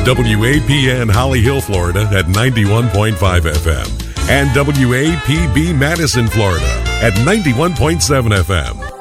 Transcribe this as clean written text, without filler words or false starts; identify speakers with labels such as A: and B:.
A: WAPN Holly Hill, Florida at 91.5 FM and WAPB Madison, Florida at 91.7 FM.